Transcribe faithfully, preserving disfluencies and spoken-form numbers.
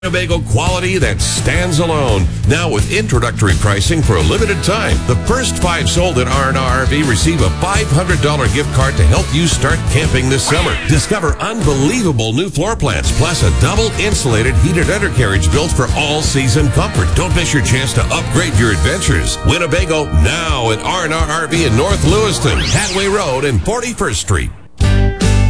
Winnebago quality that stands alone. Now with introductory pricing for a limited time. The first five sold at R and R R V receive a five hundred dollars gift card to help you start camping this summer. Discover unbelievable new floor plans, plus a double insulated heated undercarriage built for all season comfort. Don't miss your chance to upgrade your adventures. Winnebago now at R and R R V in North Lewiston, Hatway Road and forty-first Street.